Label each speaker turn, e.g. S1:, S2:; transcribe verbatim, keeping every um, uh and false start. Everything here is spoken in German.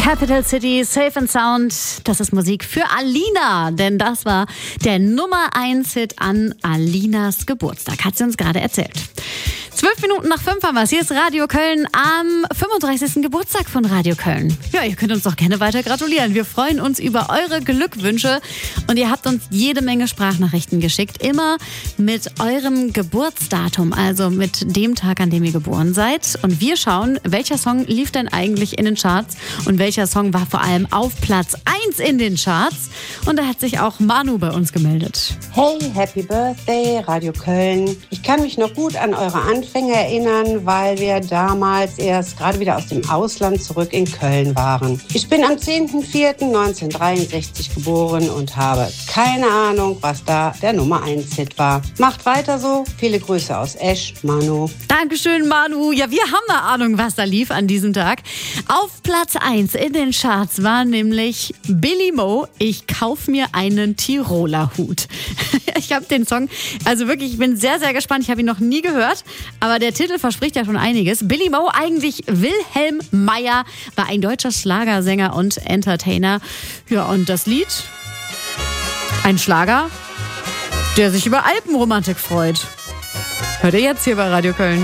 S1: Capital City, Safe and Sound, das ist Musik für Alina, denn das war der Nummer eins Hit an Alinas Geburtstag, hat sie uns gerade erzählt. Zwölf Minuten nach fünf haben wir es. Hier ist Radio Köln am fünfunddreißigsten Geburtstag von Radio Köln. Ja, ihr könnt uns doch gerne weiter gratulieren. Wir freuen uns über eure Glückwünsche und ihr habt uns jede Menge Sprachnachrichten geschickt. Immer mit eurem Geburtsdatum, also mit dem Tag, an dem ihr geboren seid. Und wir schauen, welcher Song lief denn eigentlich in den Charts und welcher Song war vor allem auf Platz eins in den Charts. Und da hat sich auch Manu bei uns gemeldet.
S2: Hey, Happy Birthday, Radio Köln. Ich kann mich noch gut an eure Anfänge erinnern, weil wir damals erst gerade wieder aus dem Ausland zurück in Köln waren. Ich bin am zehnten vierten neunzehnhundertdreiundsechzig geboren und habe keine Ahnung, was da der Nummer eins Hit war. Macht weiter so. Viele Grüße aus Esch, Manu.
S1: Dankeschön, Manu. Ja, wir haben eine Ahnung, was da lief an diesem Tag. Auf Platz eins in den Charts war nämlich Billy Mo, ich kauf mir einen Tiroler Hut. Ich habe den Song, also wirklich, ich bin sehr, sehr gespannt. Ich habe ihn noch nie gehört, aber der Titel verspricht ja schon einiges. Billy Mo, eigentlich Wilhelm Meyer, war ein deutscher Schlagersänger und Entertainer. Ja, und das Lied, ein Schlager, der sich über Alpenromantik freut. Hört ihr jetzt hier bei Radio Köln.